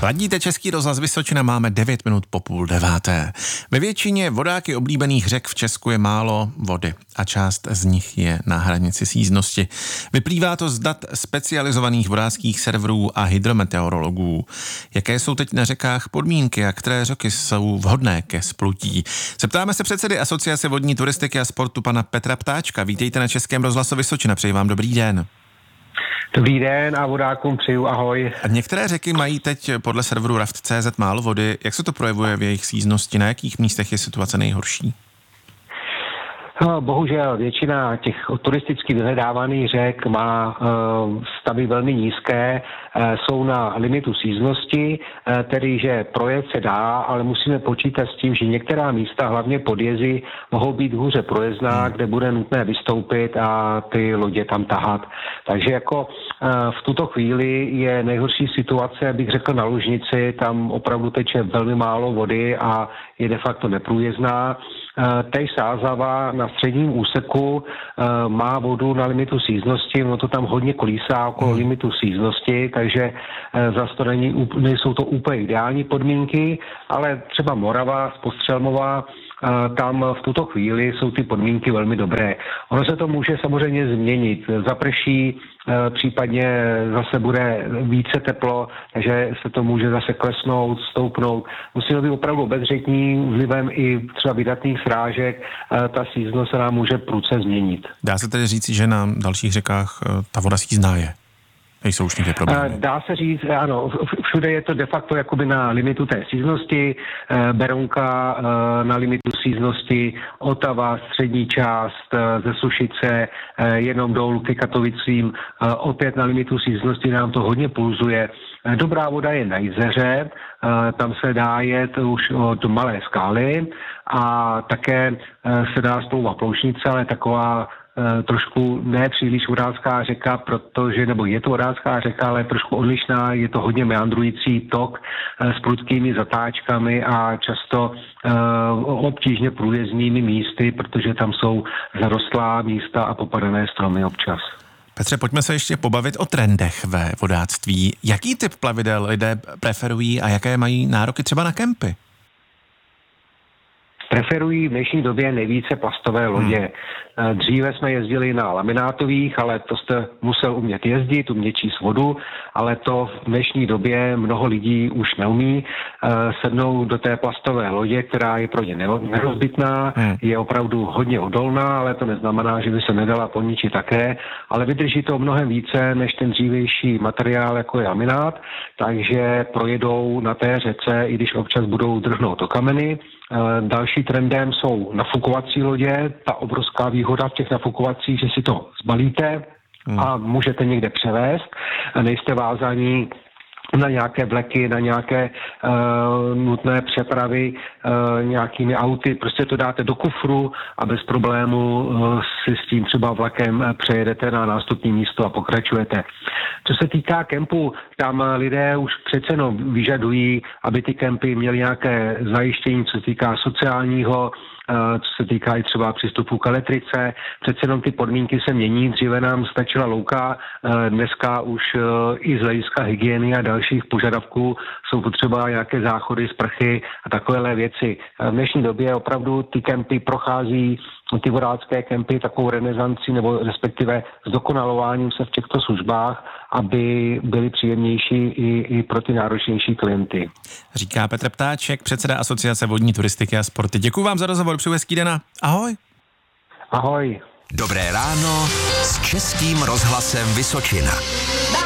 Ladíte Český rozhlas Vysočina, máme 9 minut po 8:30. Ve většině vodáky oblíbených řek v Česku je málo vody a část z nich je na hranici sjízdnosti. Vyplývá to z dat specializovaných vodáckých serverů a hydrometeorologů. Jaké jsou teď na řekách podmínky a které řeky jsou vhodné ke splutí? Zeptáme se předsedy Asociace vodní turistiky a sportu pana Petra Ptáčka. Vítejte na Českém rozhlasu Vysočina, přeji vám dobrý den. Dobrý den a vodákům přeju ahoj. A některé řeky mají teď podle serveru Raft.cz málo vody. Jak se to projevuje v jejich sjízdnosti? Na jakých místech je situace nejhorší? Bohužel většina těch turisticky vyhledávaných řek má stavy velmi nízké, jsou na limitu sjízdnosti, tedy že projet se dá, ale musíme počítat s tím, že některá místa, hlavně podjezy, mohou být hůře projezdná, kde bude nutné vystoupit a ty lodě tam tahat. Takže jako v tuto chvíli je nejhorší situace, bych řekl, na Lužnici, tam opravdu teče velmi málo vody a je de facto neprůjezdná. Tej Sázava na středním úseku má vodu na limitu sjízdnosti, no to tam hodně kolísá okolo limitu sjízdnosti, takže zase to nejsou to úplně ideální podmínky, ale třeba Morava, Postřelmová, tam v tuto chvíli jsou ty podmínky velmi dobré. Ono se to může samozřejmě změnit. Zaprší, případně zase bude více teplo, takže se to může zase klesnout, stoupnout. Musíme být opravdu obezřetní, vlivem i třeba vydatných srážek, ta sjízdnost se nám může prudce změnit. Dá se tedy říci, že na dalších řekách ta voda sjízdná je? Nejsou už někde problémy? Dá se říct, ano, všude je to de facto jakoby na limitu té sjízdnosti, Berounka na limitu sjízdnosti, Otava, střední část, ze Sušice, jenom dolů ke Katovicím, opět na limitu sjízdnosti nám to hodně pulzuje. Dobrá voda je na Jizeře, tam se dá jet už od Malé Skály a také se dá splouvat Ploušnice, ale taková trošku ne příliš vodácká řeka, protože, nebo je to vodácká řeka, ale trošku odlišná, je to hodně meandrující tok s prudkými zatáčkami a často obtížně průjezdnými místy, protože tam jsou zarostlá místa a popadané stromy občas. Petře, pojďme se ještě pobavit o trendech ve vodáctví. Jaký typ plavidel lidé preferují a jaké mají nároky třeba na kempy? Preferují v dnešní době nejvíce plastové lodě. Dříve jsme jezdili na laminátových, ale to jste musel umět jezdit, umět číst vodu, ale to v dnešní době mnoho lidí už neumí. Sednou do té plastové lodě, která je pro ně nerozbitná, je opravdu hodně odolná, ale to neznamená, že by se nedala poničit také, ale vydrží to mnohem více než ten dřívější materiál, jako je laminát, takže projedou na té řece, i když občas budou drhnout o kameny. Další trendem jsou nafukovací lodě. Ta obrovská výhoda v těch nafukovacích, že si to zbalíte a můžete někde převést. Nejste vázaní na nějaké vleky, na nějaké nutné přepravy nějakými auty. Prostě to dáte do kufru a bez problému si s tím třeba vlakem přejedete na nástupní místo a pokračujete. Co se týká kempu, tam lidé už přece vyžadují, aby ty kempy měly nějaké zajištění, co se týká sociálního, co se týká i třeba přístupu k elektrice. Přece jenom ty podmínky se mění. Dříve nám stačila louka, dneska už i z hlediska hygieny a dalších požadavků jsou potřeba nějaké záchody, sprchy a takovéhle věci. V dnešní době opravdu ty kempy prochází, ty vodácké kempy takovou renesanci nebo respektive zdokonalováním se v těchto službách, aby byly příjemnější i pro ty náročnější klienty. Říká Petr Ptáček, předseda Asociace vodní turistiky a sporty. Děkuju vám za rozhovor, přeju hezký den. Ahoj. Ahoj. Dobré ráno s Českým rozhlasem Vysočina.